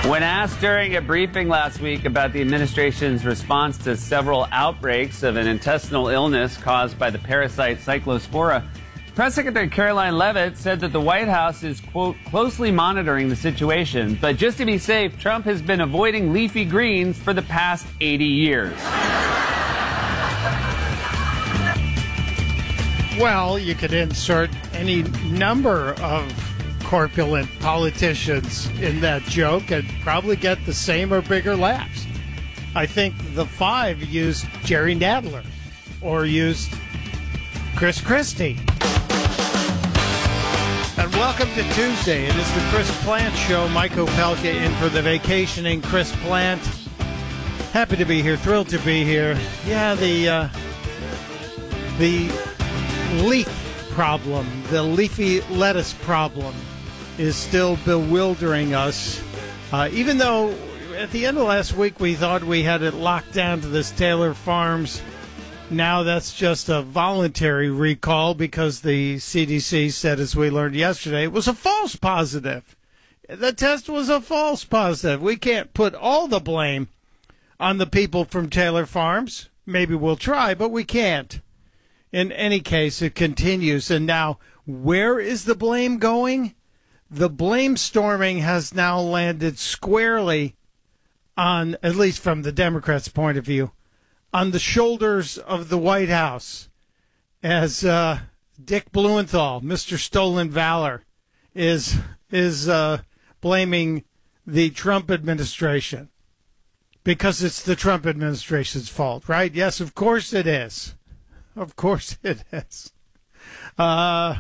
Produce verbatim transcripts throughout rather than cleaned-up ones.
When asked during a briefing last week about the administration's response to several outbreaks of an intestinal illness caused by the parasite Cyclospora, Press Secretary Caroline Leavitt said that the White House is, quote, closely monitoring the situation, but just to be safe, Trump has been avoiding leafy greens for the past eighty years. Well, you could insert any number of corpulent politicians in that joke and probably get the same or bigger laughs. I think the five used Jerry Nadler or used Chris Christie. And welcome to Tuesday. It is the Chris Plant Show. Mike Opelka in for the vacationing Chris Plant. Happy to be here. Thrilled to be here. Yeah, the uh, the leaf problem, the leafy lettuce problem, is still bewildering us. Uh, even though at the end of last week we thought we had it locked down to this Taylor Farms, now that's just a voluntary recall because the C D C said, as we learned yesterday, it was a false positive. The test was a false positive. We can't put all the blame on the people from Taylor Farms. Maybe we'll try, but we can't. In any case, it continues. And now, where is the blame going? The blame storming has now landed squarely on, at least from the Democrats' point of view, on the shoulders of the White House, as uh, Dick Blumenthal, Mister Stolen Valor, is is uh, blaming the Trump administration because it's the Trump administration's fault, right? Yes, of course it is. Of course it is. Uh,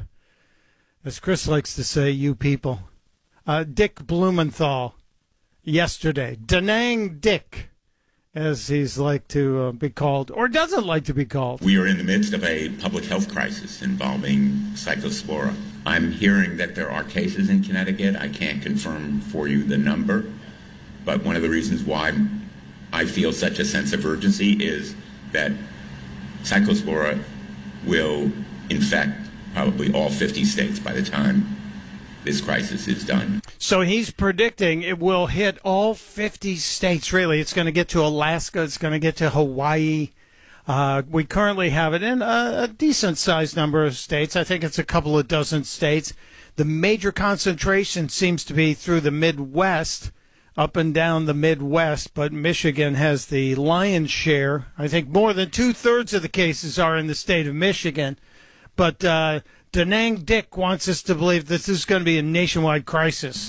as Chris likes to say, you people. Uh, Dick Blumenthal yesterday. Da Nang Dick, as he's like to uh, be called, or doesn't like to be called. We are in the midst of a public health crisis involving Cyclospora. I'm hearing that there are cases in Connecticut. I can't confirm for you the number, but one of the reasons why I feel such a sense of urgency is that Cyclospora will infect probably all fifty states by the time this crisis is done. So he's predicting it will hit all fifty states, really. It's going to get to Alaska. It's going to get to Hawaii. Uh, we currently have it in a, a decent-sized number of states. I think it's a couple of dozen states. The major concentration seems to be through the Midwest, up and down the Midwest, but Michigan has the lion's share. I think more than two-thirds of the cases are in the state of Michigan. But uh, Da Nang Dick wants us to believe that this is going to be a nationwide crisis.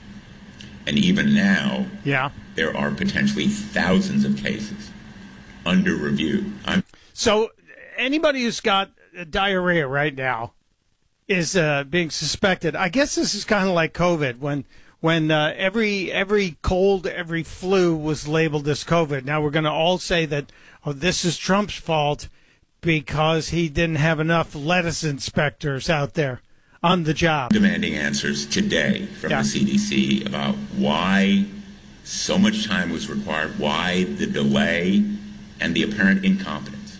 And even now, yeah, there are potentially thousands of cases under review. I'm- so anybody who's got diarrhea right now is uh, being suspected. I guess this is kind of like COVID when when uh, every every cold, every flu was labeled as COVID. Now we're going to all say that, oh, this is Trump's fault because he didn't have enough lettuce inspectors out there on the job. Demanding answers today from yeah. the C D C about why so much time was required, why the delay, and the apparent incompetence.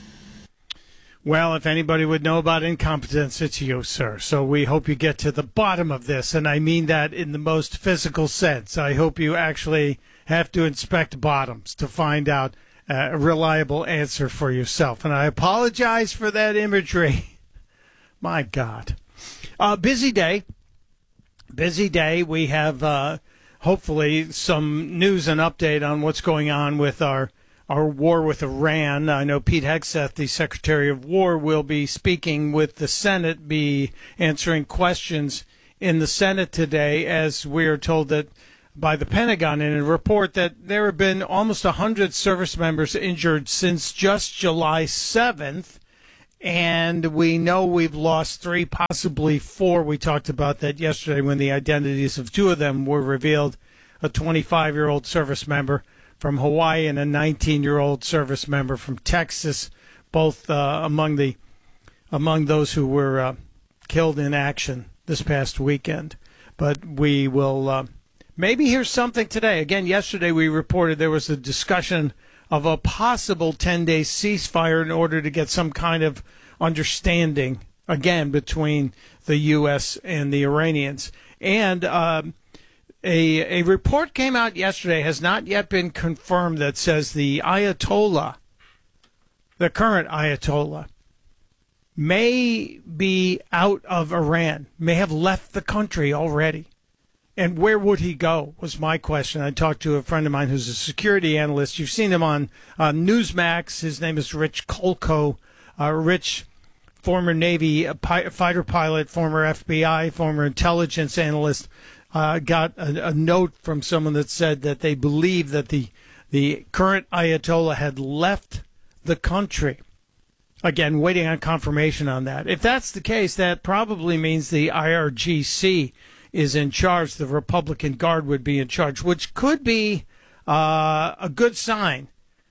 Well, if anybody would know about incompetence, it's you, sir. So we hope you get to the bottom of this, and I mean that in the most physical sense. I hope you actually have to inspect bottoms to find out uh, a reliable answer for yourself. And I apologize for that imagery. My God. Uh, busy day. Busy day. We have uh, hopefully some news and update on what's going on with our our war with Iran. I know Pete Hegseth, the Secretary of War, will be speaking with the Senate, be answering questions in the Senate today, as we are told that by the Pentagon in a report that there have been almost one hundred service members injured since just July seventh. And we know we've lost three, possibly four. We talked about that yesterday when the identities of two of them were revealed, a twenty-five-year-old service member from Hawaii and a nineteen-year-old service member from Texas, both uh, among the among those who were uh, killed in action this past weekend. But we will uh, maybe hear something today. Again, yesterday we reported there was a discussion of a possible ten-day ceasefire in order to get some kind of understanding, again, between the U S and the Iranians. And um, A, a report came out yesterday, has not yet been confirmed, that says the Ayatollah, the current Ayatollah, may be out of Iran, may have left the country already. And where would he go, was my question. I talked to a friend of mine who's a security analyst. You've seen him on uh, Newsmax. His name is Rich Kolko. Uh, Rich, former Navy pi- fighter pilot, former F B I, former intelligence analyst, uh, got a, a note from someone that said that they believe that the the current Ayatollah had left the country. Again, waiting on confirmation on that. If that's the case, that probably means the I R G C is in charge. The Republican Guard would be in charge, which could be uh, a good sign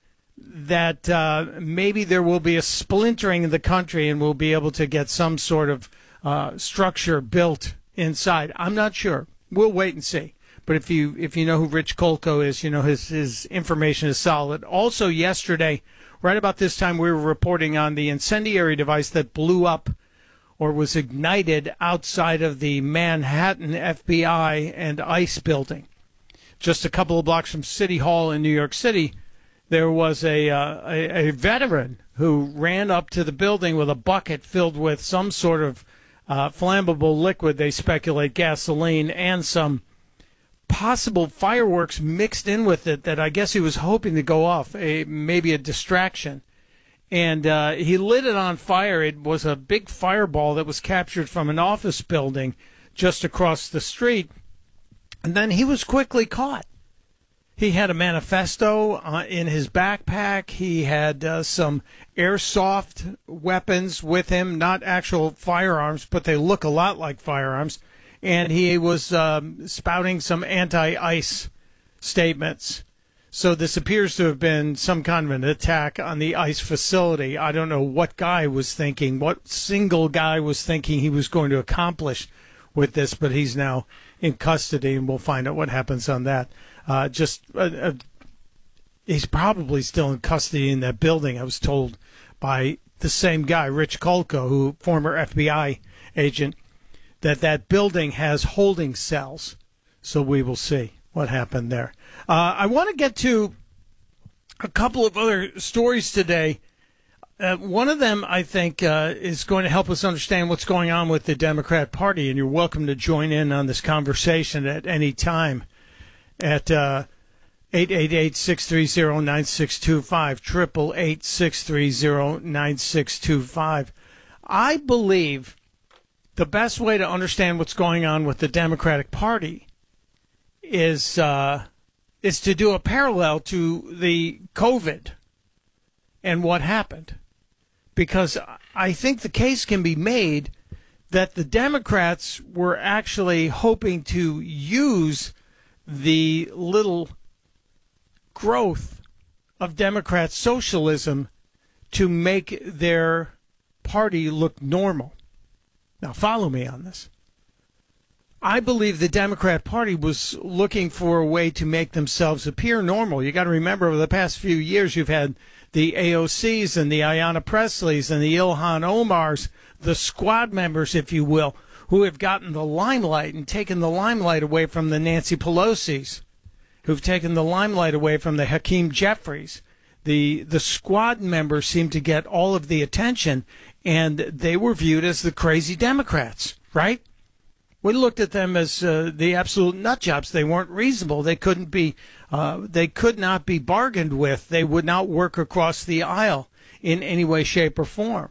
that uh, maybe there will be a splintering in the country and we'll be able to get some sort of uh, structure built inside. I'm not sure. We'll wait and see. But if you if you know who Rich Kolko is, you know his, his information is solid. Also yesterday, right about this time, we were reporting on the incendiary device that blew up or was ignited outside of the Manhattan F B I and ICE building. Just a couple of blocks from City Hall in New York City, there was a, uh, a, a veteran who ran up to the building with a bucket filled with some sort of uh, flammable liquid, they speculate gasoline, and some possible fireworks mixed in with it that I guess he was hoping to go off, a, maybe a distraction. And uh, he lit it on fire. It was a big fireball that was captured from an office building just across the street. And then he was quickly caught. He had a manifesto uh, in his backpack. He had uh, some airsoft weapons with him, not actual firearms, but they look a lot like firearms. And he was um, spouting some anti-ICE statements. So this appears to have been some kind of an attack on the ICE facility. I don't know what guy was thinking, what single guy was thinking he was going to accomplish with this, but he's now in custody, and we'll find out what happens on that. Uh, just uh, uh, he's probably still in custody in that building, I was told by the same guy, Rich Kolko, who former F B I agent, that that building has holding cells. So we will see what happened there. Uh, I want to get to a couple of other stories today. Uh, one of them, I think, uh, is going to help us understand what's going on with the Democrat Party, and you're welcome to join in on this conversation at any time at uh, eight eight eight, six three zero, nine six two five, eight eight eight, six three zero, nine six two five. I believe the best way to understand what's going on with the Democratic Party is uh, is to do a parallel to the COVID and what happened. Because I think the case can be made that the Democrats were actually hoping to use the little growth of Democrat socialism to make their party look normal. Now, follow me on this. I believe the Democrat Party was looking for a way to make themselves appear normal. You got to remember, over the past few years, you've had the A O Cs and the Ayanna Presleys and the Ilhan Omars, the squad members, if you will, who have gotten the limelight and taken the limelight away from the Nancy Pelosi's, who've taken the limelight away from the Hakeem Jeffries. The, the squad members seem to get all of the attention, and they were viewed as the crazy Democrats, right? We looked at them as uh, the absolute nut jobs. They weren't reasonable. They couldn't be. Uh, they could not be bargained with. They would not work across the aisle in any way, shape, or form.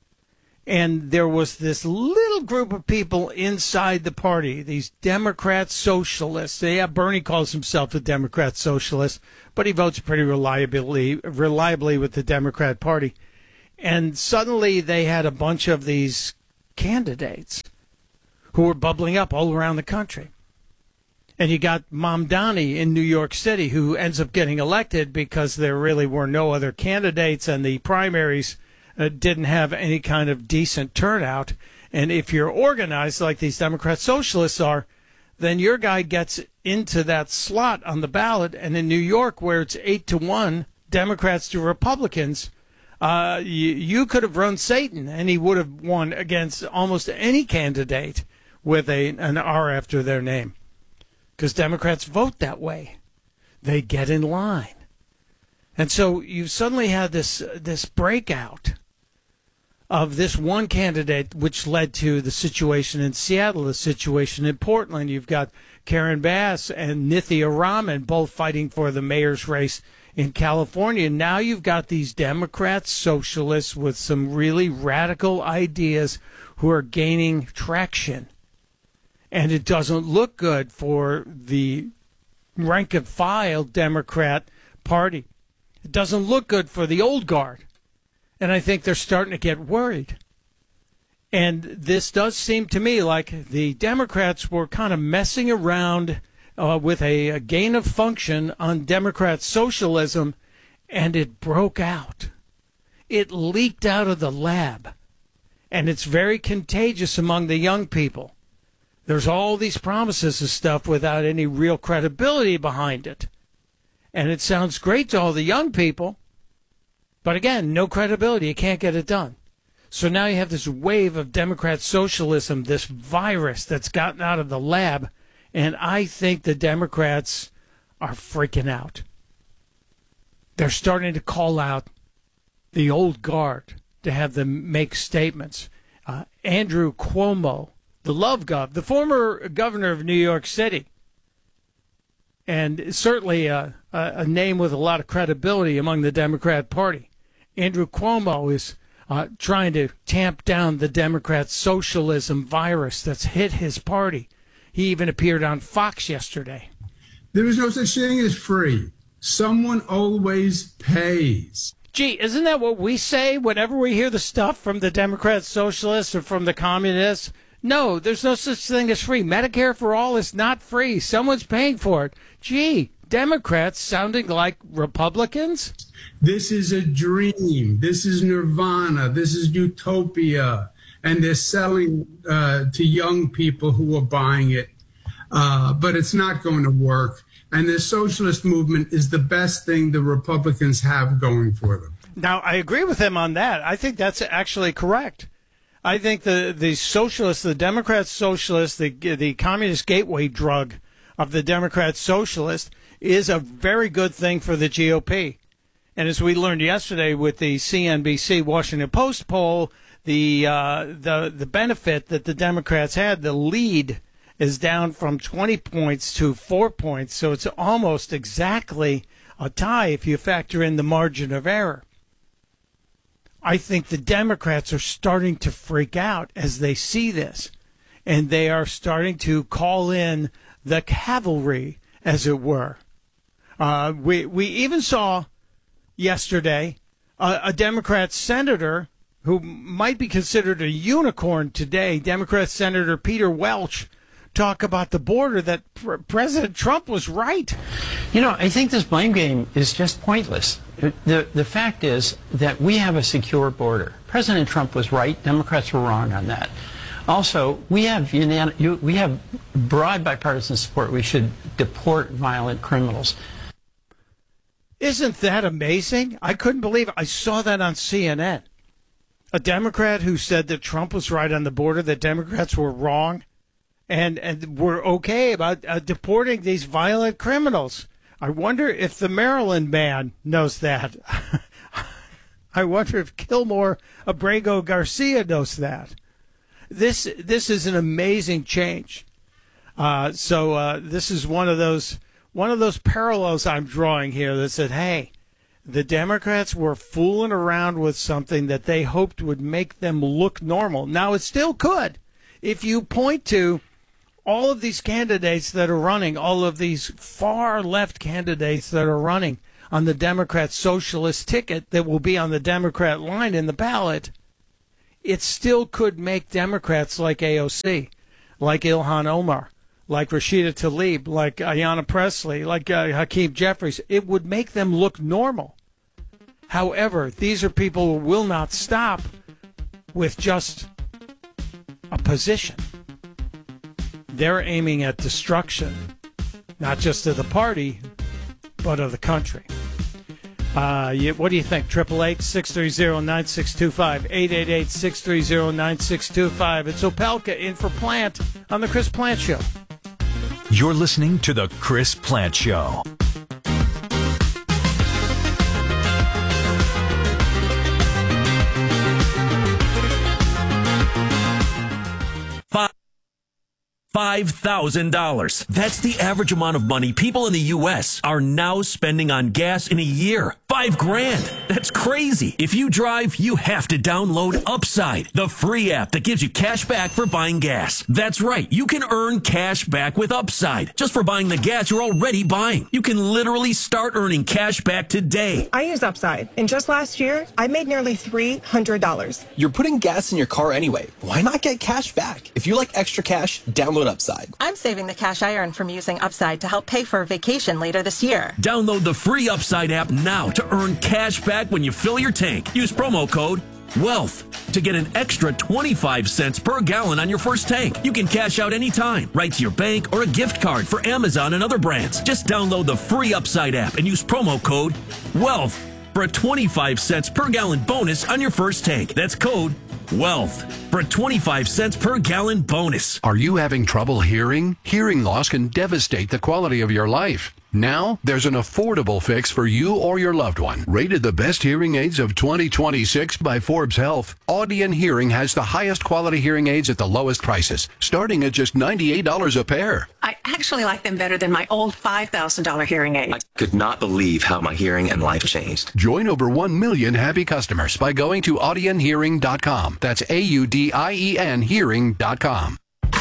And there was this little group of people inside the party, these Democrat socialists. Yeah, Bernie calls himself a Democrat socialist, but he votes pretty reliably, reliably with the Democrat Party. And suddenly they had a bunch of these candidates who were bubbling up all around the country. And you got Mamdani in New York City, who ends up getting elected because there really were no other candidates, and the primaries uh, didn't have any kind of decent turnout. And if you're organized like these Democrat socialists are, then your guy gets into that slot on the ballot. And in New York, where it's eight to one, Democrats to Republicans, uh, you, you could have run Satan, and he would have won against almost any candidate with a an R after their name. because Democrats vote that way. They get in line. And so you suddenly had this this breakout of this one candidate, which led to the situation in Seattle, the situation in Portland. You've got Karen Bass and Nithya Raman both fighting for the mayor's race in California. Now you've got these Democrats, socialists with some really radical ideas who are gaining traction. And it doesn't look good for the rank and file Democrat Party. It doesn't look good for the old guard. And I think they're starting to get worried. And this does seem to me like the Democrats were kind of messing around uh, with a, a gain of function on Democrat socialism, and it broke out. It leaked out of the lab. And it's very contagious among the young people. There's all these promises of stuff without any real credibility behind it. And it sounds great to all the young people. But again, no credibility. You can't get it done. So now you have this wave of Democrat socialism, this virus that's gotten out of the lab. And I think the Democrats are freaking out. They're starting to call out the old guard to have them make statements. Uh, Andrew Cuomo, the love gov, the former governor of New York City, and certainly a, a name with a lot of credibility among the Democrat Party. Andrew Cuomo is uh, trying to tamp down the Democrat socialism virus that's hit his party. He even appeared on Fox yesterday. There is no such thing as free. Someone always pays. Gee, isn't that what we say whenever we hear the stuff from the Democrat socialists or from the communists? No, there's no such thing as free. Medicare for all is not free. Someone's paying for it. Gee, Democrats sounding like Republicans? This is a dream. This is nirvana. This is utopia. And they're selling uh, to young people who are buying it. Uh, but it's not going to work. And the socialist movement is the best thing the Republicans have going for them. Now, I agree with him on that. I think that's actually correct. I think the, the socialists, the Democrat socialists, the, the communist gateway drug of the Democrat socialist is a very good thing for the G O P. And as we learned yesterday with the C N B C Washington Post poll, the uh, the the benefit that the Democrats had, the lead, is down from twenty points to four points. So it's almost exactly a tie if you factor in the margin of error. I think the Democrats are starting to freak out as they see this, and they are starting to call in the cavalry, as it were. Uh, we we even saw yesterday a, a Democrat senator who might be considered a unicorn today, Democrat Senator Peter Welch, talk about the border, that pr- President Trump was right. You know, I think this blame game is just pointless. The, the fact is that we have a secure border. President Trump was right. Democrats were wrong on that. Also, we have, unan- we have broad bipartisan support. We should deport violent criminals. Isn't that amazing? I couldn't believe it. I saw that on C N N. A Democrat who said that Trump was right on the border, that Democrats were wrong, and, and were okay about uh, deporting these violent criminals. I wonder if the Maryland man knows that. I wonder if Kilmore Abrego Garcia knows that. This this is an amazing change. Uh, so uh, this is one of those one of those parallels I'm drawing here that said, hey, the Democrats were fooling around with something that they hoped would make them look normal. Now, it still could. If you point to all of these candidates that are running, all of these far left candidates that are running on the Democrat socialist ticket that will be on the Democrat line in the ballot, it still could make Democrats like A O C, like Ilhan Omar, like Rashida Tlaib, like Ayanna Pressley, like uh, Hakeem Jeffries. It would make them look normal. However, these are people who will not stop with just a position. They're aiming at destruction, not just of the party, but of the country. Uh, you, what do you think? eight eight eight, six three zero, nine six two five. eight eight eight, six three zero, nine six two five. It's Opelka in for Plant on the Chris Plant Show. You're listening to The Chris Plante Show. five thousand dollars. That's the average amount of money people in the U S are now spending on gas in a year. Five grand. That's crazy. If you drive, you have to download Upside, the free app that gives you cash back for buying gas. That's right. You can earn cash back with Upside just for buying the gas you're already buying. You can literally start earning cash back today. I use Upside, and just last year, I made nearly three hundred dollars. You're putting gas in your car anyway. Why not get cash back? If you like extra cash, download Upside. I'm saving the cash I earn from using Upside to help pay for a vacation later this year. Download the free Upside app now to earn cash back when you fill your tank. Use promo code WEALTH to get an extra twenty-five cents per gallon on your first tank. You can cash out anytime, right to your bank or a gift card for Amazon and other brands. Just download the free Upside app and use promo code WEALTH for a twenty-five cents per gallon bonus on your first tank. That's code WEALTH for a twenty-five cents per gallon bonus. Are you having trouble hearing? Hearing loss can devastate the quality of your life. Now, there's an affordable fix for you or your loved one. Rated the best hearing aids of twenty twenty-six by Forbes Health, Audion Hearing has the highest quality hearing aids at the lowest prices, starting at just ninety-eight dollars a pair. I actually like them better than my old five thousand dollars hearing aid. I could not believe how my hearing and life changed. Join over one million happy customers by going to audion hearing dot com. That's A U D I E N hearing dot com.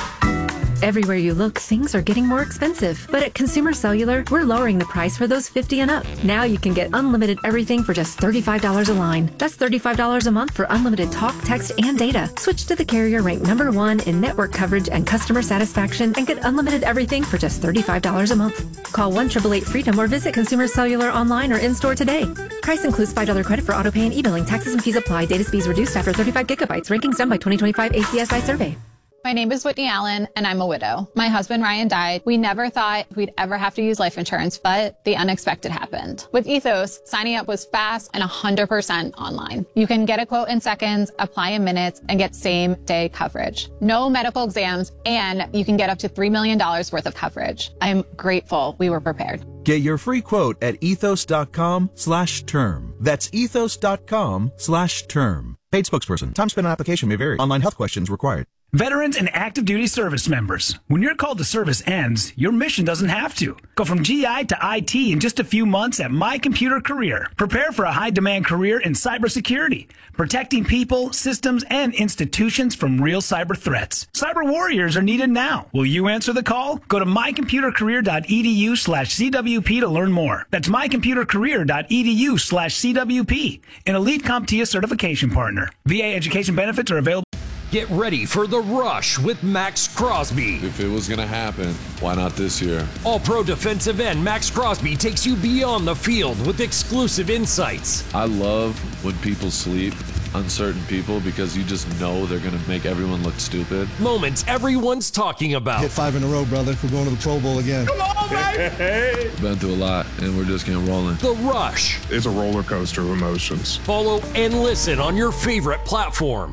Everywhere you look, things are getting more expensive. But at Consumer Cellular, we're lowering the price for those fifty and up. Now you can get unlimited everything for just thirty-five dollars a line. That's thirty-five dollars a month for unlimited talk, text, and data. Switch to the carrier ranked number one in network coverage and customer satisfaction and get unlimited everything for just thirty-five dollars a month. Call one eight eight eight freedom or visit Consumer Cellular online or in-store today. Price includes five dollars credit for auto pay and e-billing. Taxes and fees apply. Data speeds reduced after thirty-five gigabytes. Rankings done by twenty twenty-five A C S I survey. My name is Whitney Allen, and I'm a widow. My husband, Ryan, died. We never thought we'd ever have to use life insurance, but the unexpected happened. With Ethos, signing up was fast and one hundred percent online. You can get a quote in seconds, apply in minutes, and get same-day coverage. No medical exams, and you can get up to three million dollars worth of coverage. I'm grateful we were prepared. Get your free quote at ethos.com slash term. That's ethos.com slash term. Paid spokesperson. Time spent on application may vary. Online health questions required. Veterans and active duty service members, when your call to service ends, your mission doesn't have to. Go from G I to I T in just a few months at My Computer Career. Prepare for a high-demand career in cybersecurity, protecting people, systems, and institutions from real cyber threats. Cyber warriors are needed now. Will you answer the call? Go to mycomputercareer.edu slash CWP to learn more. That's mycomputercareer.edu slash CWP, an elite CompTIA certification partner. V A education benefits are available. Get ready for The Rush with Max Crosby. If it was going to happen, why not this year? All-pro defensive end Max Crosby takes you beyond the field with exclusive insights. I love when people sleep on certain people because you just know they're going to make everyone look stupid. Moments everyone's talking about. Hit five in a row, brother. We're going to the Pro Bowl again. Come on, baby! Been through a lot, and we're just getting rolling. The Rush. It's a roller coaster of emotions. Follow and listen on your favorite platform.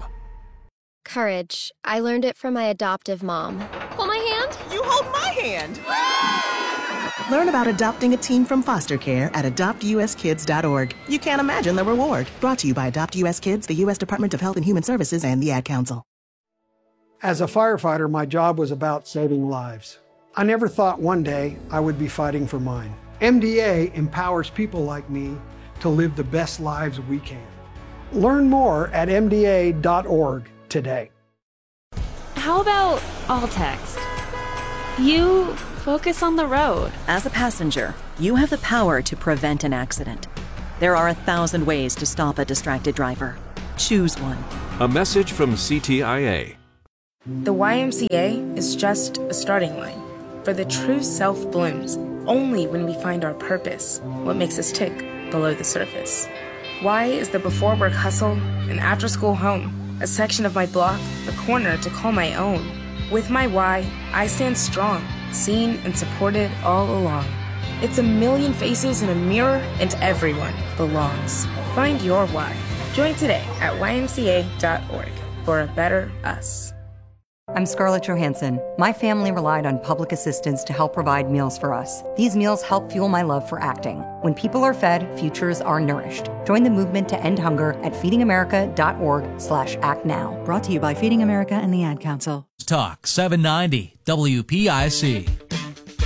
Courage. I learned it from my adoptive mom. Hold my hand. You hold my hand. Learn about adopting a teen from foster care at adopt u s kids dot org. You can't imagine the reward. Brought to you by Adopt U S Kids, the U S Department of Health and Human Services, and the Ad Council. As a firefighter, my job was about saving lives. I never thought one day I would be fighting for mine. M D A empowers people like me to live the best lives we can. Learn more at m d a dot org. today. How about all text? You focus on the road. As a passenger, you have the power to prevent an accident. There are a thousand ways to stop a distracted driver. Choose one. A message from C T I A. The Y M C A is just a starting line. For the true self blooms only when we find our purpose, what makes us tick below the surface. Y is the before work hustle and after school home. A section of my block, a corner to call my own. With my Y, I stand strong, seen and supported all along. It's a million faces in a mirror, and everyone belongs. Find your why. Join today at y m c a dot org for a better us. I'm Scarlett Johansson. My family relied on public assistance to help provide meals for us. These meals help fuel my love for acting. When people are fed, futures are nourished. Join the movement to end hunger at feedingamerica.org slash act now. Brought to you by Feeding America and the Ad Council. Talk seven ninety W P I C.